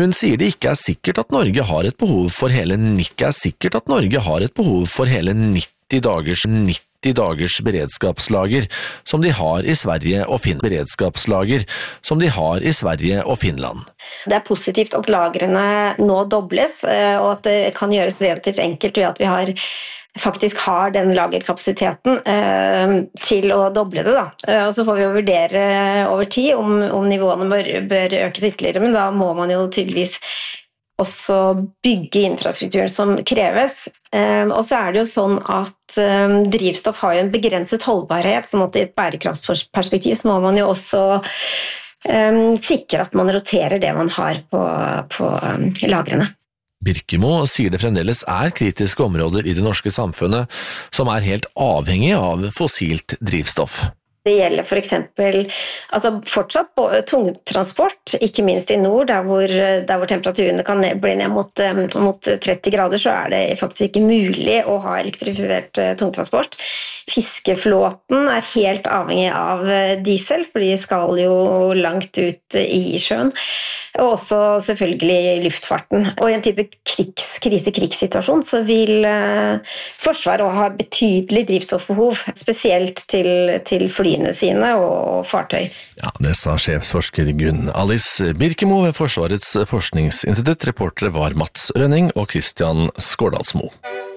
Hun sier det ikke sikkert at Norge har et behov for hele 90 dagers beredskapslager som de har i Sverige og Finland. Det positivt at lagrene nå dobles, og at det kan gjøres relativt enkelt ved at vi faktisk har den lagerkapasiteten til å doble det. Og så får vi jo vurdere over tid om nivåene bør økes ytterligere, men da må man jo tydeligvis også bygge infrastrukturen som kreves. Og så det jo sånn at drivstoff har jo en begrenset holdbarhet, sånn at i et bærekraftsperspektiv så må man jo også sikre at man roterer det man har på lagrene. Birkemo sier det fremdeles kritiske områder i det norske samfunnet som helt avhengig av fossilt drivstoff. Det gjelder for eksempel fortsatt tungtransport, ikke minst i nord, der hvor temperaturene kan bli ned mot 30 grader, så det faktisk ikke mulig å ha elektrifisert tungtransport. Fiskeflåten helt avhengig av diesel, for de skal jo langt ut i sjøen, og også selvfølgelig luftfarten. Og i en type krise-krigssituasjon så vil Forsvaret også ha betydelig drivstoffbehov, spesielt til flyene sine og fartøy. Ja, det sa sjefsforsker Gunn Alice Birkemo ved Forsvarets forskningsinstitutt. Reportere var Mats Rønning og Christian Skårdalsmo.